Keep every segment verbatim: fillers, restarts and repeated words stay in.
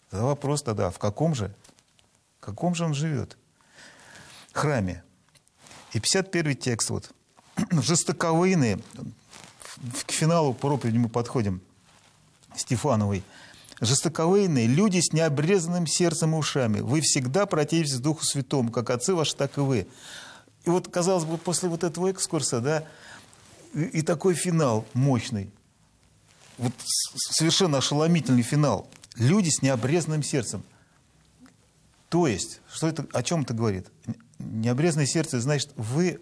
Тогда вопрос тогда, в каком же, в каком же он живет? Храме. И пятьдесят первый текст. Вот. Жестоковыйные, к финалу проповеди мы подходим, Стефановой. Жестоковыйные, люди с необрезанным сердцем и ушами, вы всегда противитесь Духу Святому, как отцы ваши, так и вы. И вот, казалось бы, после вот этого экскурса, да, и, и такой финал мощный, вот совершенно ошеломительный финал. Люди с необрезанным сердцем. То есть, что это, о чем это говорит? Необрезанное сердце, значит, вы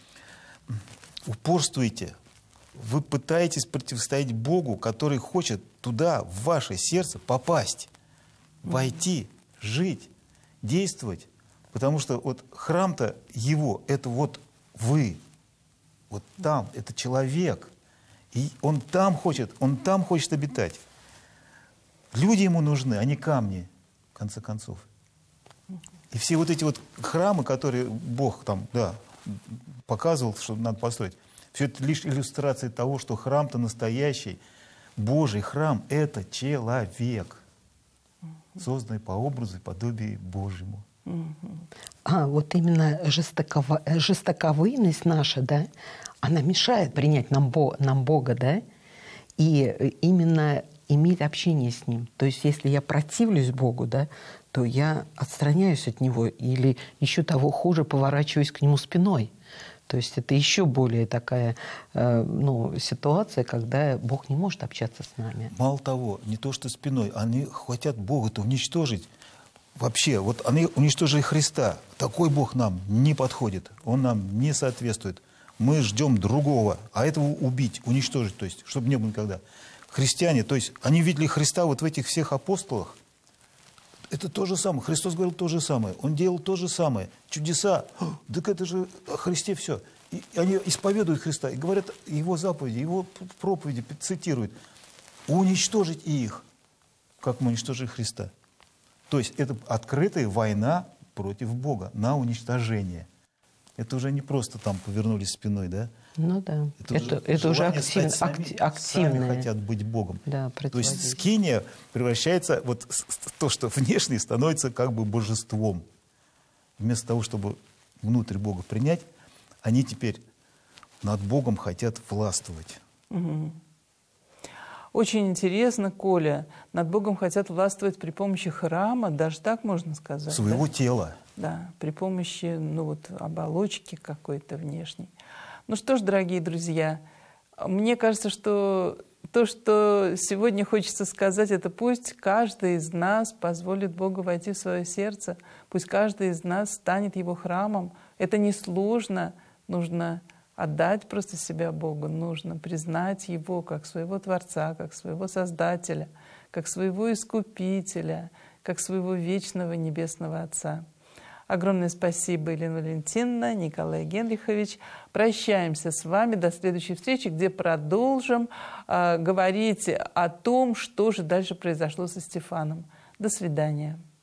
упорствуете, вы пытаетесь противостоять Богу, который хочет туда, в ваше сердце, попасть, войти, жить, действовать. Потому что вот храм-то его, это вот вы, вот там, это человек. И он там хочет, он там хочет обитать. Люди ему нужны, а не камни, в конце концов. И все вот эти вот храмы, которые Бог там, да, показывал, что надо построить, все это лишь иллюстрация того, что храм-то настоящий, Божий храм — это человек, созданный по образу и подобию Божьему. А вот именно жестоково... жестоковыйность наша, да, она мешает принять нам, Бо... нам Бога, да, и именно иметь общение с Ним. То есть если я противлюсь Богу, да, то я отстраняюсь от Него или еще того хуже, поворачиваюсь к Нему спиной. То есть это еще более такая э, ну, ситуация, когда Бог не может общаться с нами. Мало того, не то что спиной, они хотят Бога-то уничтожить. Вообще, вот они уничтожили Христа. Такой Бог нам не подходит, Он нам не соответствует. Мы ждем другого, а этого убить, уничтожить, то есть, чтобы не было никогда. Христиане, то есть, они видели Христа вот в этих всех апостолах. Это то же самое. Христос говорил то же самое. Он делал то же самое. Чудеса. Так это же о Христе все. И они исповедуют Христа и говорят Его заповеди, Его проповеди, цитируют. Уничтожить их, как мы уничтожили Христа. То есть это открытая война против Бога на уничтожение. Это уже не просто там повернулись спиной, да? Ну да. Это, это, уже, это уже актив, сами, активное. Сами хотят быть Богом. Да, то есть скиния превращается, вот то, что внешне, становится как бы божеством. Вместо того, чтобы внутрь Бога принять, они теперь над Богом хотят властвовать. Угу. Очень интересно, Коля. Над Богом хотят властвовать при помощи храма, даже так можно сказать. Своего да? тела. Да, при помощи ну, вот, оболочки какой-то внешней. Ну что ж, дорогие друзья, мне кажется, что то, что сегодня хочется сказать, это пусть каждый из нас позволит Богу войти в свое сердце, пусть каждый из нас станет Его храмом. Это несложно, нужно отдать просто себя Богу, нужно признать Его как своего Творца, как своего Создателя, как своего Искупителя, как своего вечного Небесного Отца. Огромное спасибо, Елена Валентиновна, Николай Генрихович. Прощаемся с вами до следующей встречи, где продолжим э, говорить о том, что же дальше произошло со Стефаном. До свидания.